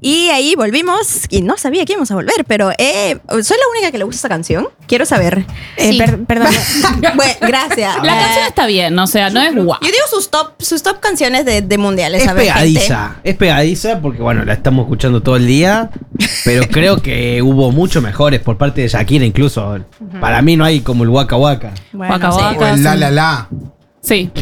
Y ahí volvimos, y no sabía que íbamos a volver, pero ¿soy la única que le gusta esta canción? Quiero saber. Sí. Perdón. Bueno, gracias. La canción está bien, o sea, no es guau. Yo digo sus top canciones de mundiales. Es a ver, pegadiza, es pegadiza porque, bueno, la estamos escuchando todo el día, pero creo que hubo mucho mejores por parte de Shakira incluso. Para mí no hay como el Waka Waka. Bueno, Waka sí. Waka. O el la la la. Sí.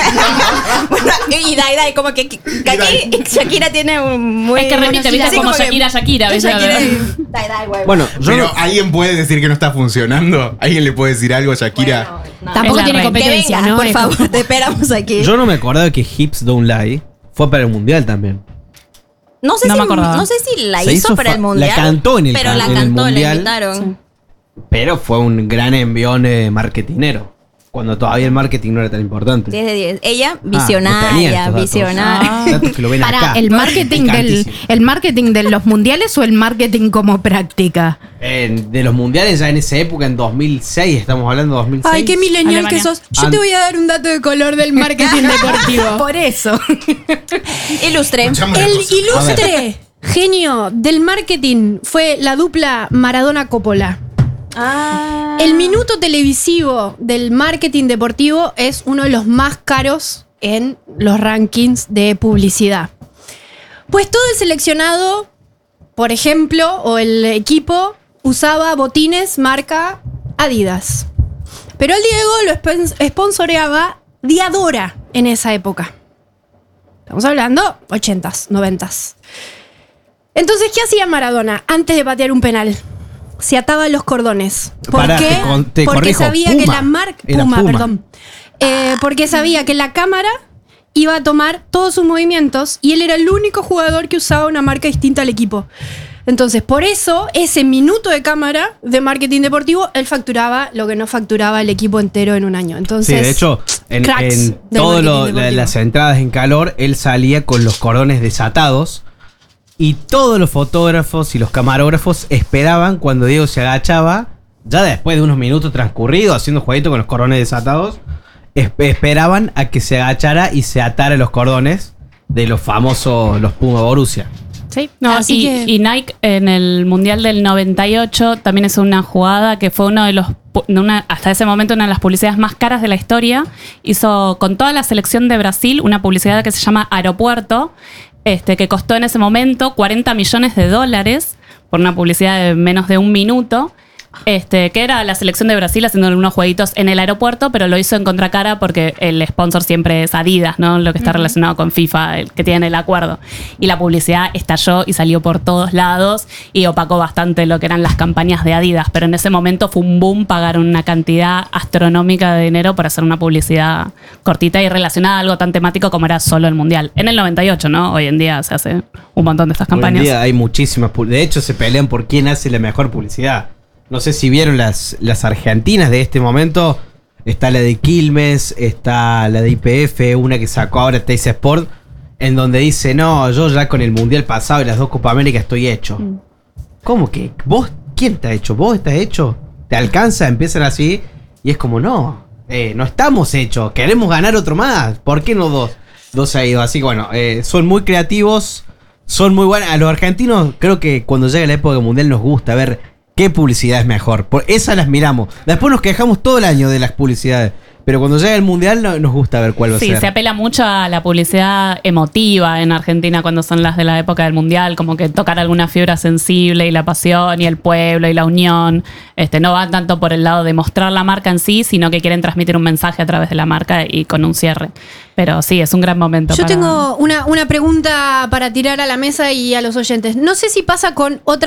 Bueno, y Dai, como que aquí Shakira tiene un muy... Es que remite, viste, Sí, como que Shakira, ¿viste? Shakira y Dai, güey. Bueno, yo Pero no- ¿alguien puede decir que no está funcionando? ¿Alguien le puede decir algo a Shakira? Tampoco Es la tiene reina. competencia, Que venga, ¿no? por Es favor, como- te esperamos aquí. yo no me acordaba que Hips Don't Lie fue para el Mundial también. No sé, No si, me acordaba. no sé si la Se hizo hizo para el la mundial. cantó en el pero can- la en el cantó, la mundial. invitaron. Pero fue un gran envión marketinero. Cuando todavía el marketing no era tan importante. 10 de 10. Ella, lo tenía visionaria, estos datos. visionaria. Datos que lo ven Para acá. el marketing de los mundiales o el marketing como práctica. De los mundiales ya en esa época, en 2006, estamos hablando de 2006. Ay, qué millennial Alemania. que sos. Yo te voy a dar un dato de color del marketing deportivo. Por eso. Ilustre. Escuchame una El cosa. ilustre genio del marketing fue la dupla Maradona-Coppola. Ah. El minuto televisivo del marketing deportivo es uno de los más caros en los rankings de publicidad. Pues todo el seleccionado, por ejemplo, o el equipo, usaba botines marca Adidas. Pero el Diego lo sponsoreaba Diadora en esa época. Estamos hablando 80s, 90s. Entonces, ¿qué hacía Maradona antes de patear un penal? Se ataba los cordones. ¿Por Pará, qué? te Porque corrijo, sabía Puma. que la marca... Era Puma, Puma. perdón. Porque sabía que la cámara iba a tomar todos sus movimientos y él era el único jugador que usaba una marca distinta al equipo. Entonces, por eso, ese minuto de cámara de marketing deportivo, él facturaba lo que no facturaba el equipo entero en un año. Sí, Entonces, de hecho, en cracks del todas marketing deportivo. las entradas en calor, él salía con los cordones desatados y todos los fotógrafos y los camarógrafos esperaban cuando Diego se agachaba, ya después de unos minutos transcurridos haciendo jueguito con los cordones desatados, esperaban a que se agachara y se atara los cordones de los famosos, los Puma Borussia. Sí, No, así que... y Nike en el Mundial del 98 también es una jugada que fue uno de los hasta ese momento una de las publicidades más caras de la historia. Hizo con toda la selección de Brasil una publicidad que se llama Aeropuerto, que costó en ese momento $40 millones por una publicidad de menos de un minuto. Que era la selección de Brasil haciendo algunos jueguitos en el aeropuerto, pero lo hizo en contracara porque el sponsor siempre es Adidas, ¿no? Lo que está relacionado con FIFA, el que tiene el acuerdo. Y la publicidad estalló y salió por todos lados y opacó bastante lo que eran las campañas de Adidas, pero en ese momento fue un boom, pagaron una cantidad astronómica de dinero para hacer una publicidad cortita y relacionada a algo tan temático como era solo el Mundial. En el 98, ¿no? Hoy en día se hace un montón de estas Hoy en campañas. día hay muchísimas. De hecho, se pelean por quién hace la mejor publicidad. No sé si vieron las argentinas de este momento. Está la de Quilmes, está la de YPF, una que sacó ahora Teis Sport, en donde dice, no, yo ya con el Mundial pasado y las 2 Copa América estoy hecho. ¿Cómo que? ¿Vos? ¿Quién está hecho? ¿Vos estás hecho? ¿Te alcanza? Empiezan así y es como, no estamos hechos, queremos ganar otro más. ¿Por qué no 2? 2 ha ido. Así que bueno, son muy creativos, son muy buenos. A los argentinos creo que cuando llega la época del Mundial nos gusta ver qué publicidad es mejor. Por esas las miramos. Después nos quejamos todo el año de las publicidades. Pero cuando llega el Mundial nos gusta ver cuál va a Sí, ser. se apela mucho a la publicidad emotiva en Argentina cuando son las de la época del Mundial, como que tocar alguna fibra sensible y la pasión y el pueblo y la unión. No van tanto por el lado de mostrar la marca en sí, sino que quieren transmitir un mensaje a través de la marca y con un cierre. Pero sí, es un gran momento. Yo para... tengo una pregunta para tirar a la mesa y a los oyentes. No sé si pasa con otra